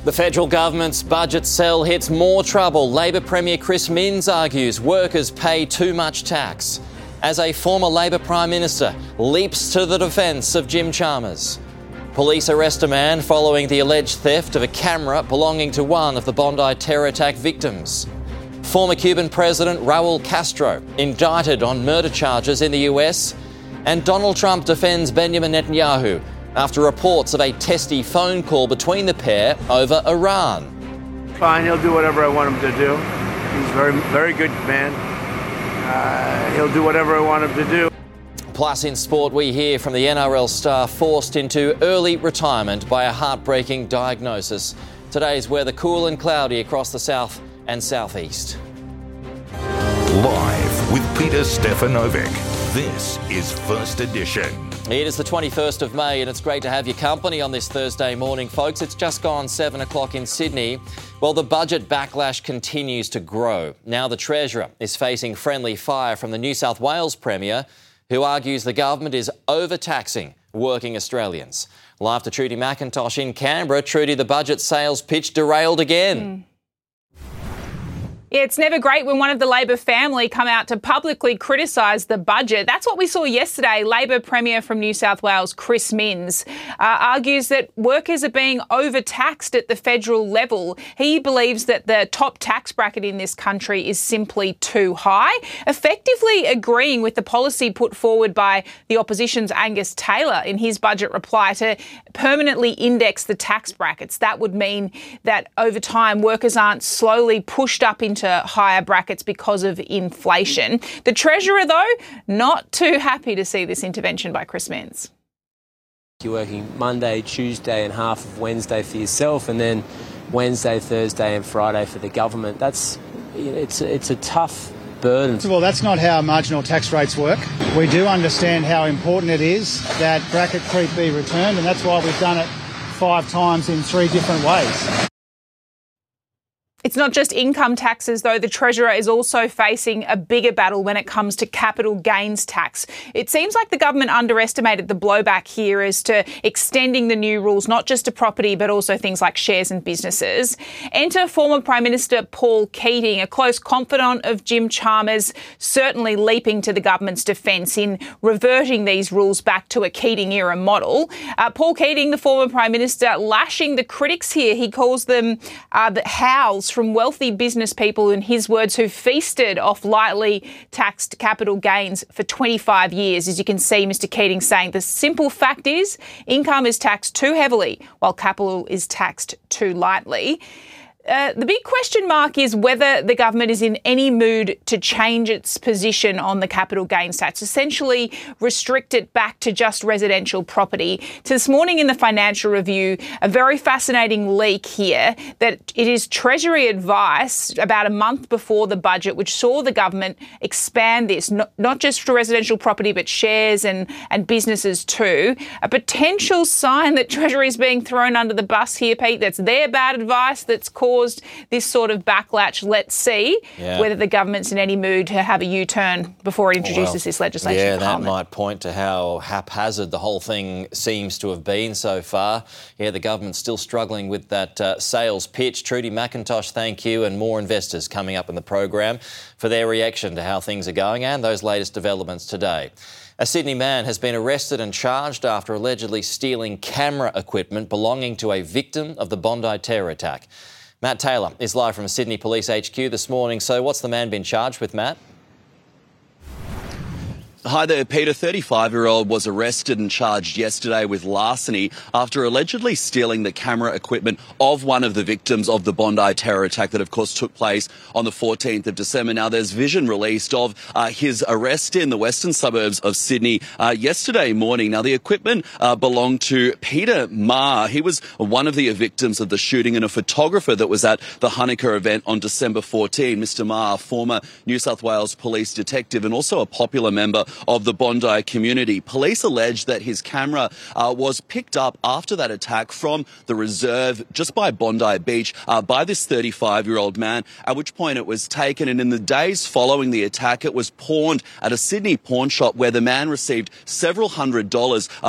The federal government's budget cell hits more trouble. Labor Premier Chris Minns argues workers pay too much tax. As a former Labor Prime Minister leaps to the defence of Jim Chalmers. Police arrest a man following the alleged theft of a camera belonging to one of the Bondi terror attack victims. Former Cuban President Raul Castro indicted on murder charges in the US. And Donald Trump defends Benjamin Netanyahu after reports of a testy phone call between the pair over Iran. Fine, he'll do whatever I want him to do. He's a very good man. He'll do whatever I want him to do. Plus in sport, we hear from the NRL star forced into early retirement by a heartbreaking diagnosis. Today's weather cool and cloudy across the south and southeast. Live with Peter Stefanovic, this is First Edition. It is the 21st of May and it's great to have your company on this Thursday morning, folks. It's just gone 7 o'clock in Sydney. Well, the budget backlash continues to grow. Now the Treasurer is facing friendly fire from the New South Wales Premier, who argues the government is overtaxing working Australians. Live to Trudy McIntosh in Canberra. Trudy, the budget sales pitch derailed again. Yeah, it's never great when one of the Labor family come out to publicly criticise the budget. That's what we saw yesterday. Labor Premier from New South Wales, Chris Minns, argues that workers are being overtaxed at the federal level. He believes that the top tax bracket in this country is simply too high, effectively agreeing with the policy put forward by the opposition's Angus Taylor in his budget reply to permanently index the tax brackets. That would mean that over time workers aren't slowly pushed up into higher brackets because of inflation. The Treasurer, though, not too happy to see this intervention by Chris Minns. You're working Monday, Tuesday and half of Wednesday for yourself and then Wednesday, Thursday and Friday for the government. It's a tough burden. Well, that's not how marginal tax rates work. We do understand how important it is that bracket creep be returned, and that's why we've done it 5 times in 3 different ways. It's not just income taxes, though. The Treasurer is also facing a bigger battle when it comes to capital gains tax. It seems like the government underestimated the blowback here as to extending the new rules, not just to property, but also things like shares and businesses. Enter former Prime Minister Paul Keating, a close confidant of Jim Chalmers, certainly leaping to the government's defence in reverting these rules back to a Keating-era model. Paul Keating, the former Prime Minister, lashing the critics here. He calls them the howls from wealthy business people, in his words, who feasted off lightly taxed capital gains for 25 years. As you can see, Mr Keating saying the simple fact is income is taxed too heavily while capital is taxed too lightly. The big question mark is whether the government is in any mood to change its position on the capital gains tax, essentially restrict it back to just residential property. So this morning in the Financial Review, a very fascinating leak here that it is Treasury advice about a month before the budget, which saw the government expand this, not just for residential property, but shares and businesses too. A potential sign that Treasury is being thrown under the bus here, Pete. That's their bad advice that's caused this sort of backlash. Let's see whether the government's in any mood to have a U-turn before it introduces this legislation. Yeah, that might point to how haphazard the whole thing seems to have been so far. Yeah, the government's still struggling with that sales pitch. Trudy McIntosh, thank you, and more investors coming up in the program for their reaction to how things are going and those latest developments today. A Sydney man has been arrested and charged after allegedly stealing camera equipment belonging to a victim of the Bondi terror attack. Matt Taylor is live from Sydney Police HQ this morning. So what's the man been charged with, Matt? Hi there, Peter. 35-year-old was arrested and charged yesterday with larceny after allegedly stealing the camera equipment of one of the victims of the Bondi terror attack that, of course, took place on the 14th of December. Now, there's vision released of his arrest in the western suburbs of Sydney yesterday morning. Now, the equipment belonged to Peter Ma. He was one of the victims of the shooting and a photographer that was at the Hanukkah event on December 14. Mr Ma, a former New South Wales police detective and also a popular member of the Bondi community. Police allege that his camera was picked up after that attack from the reserve just by Bondi Beach by this 35-year-old man, at which point it was taken. And in the days following the attack, it was pawned at a Sydney pawn shop where the man received several $100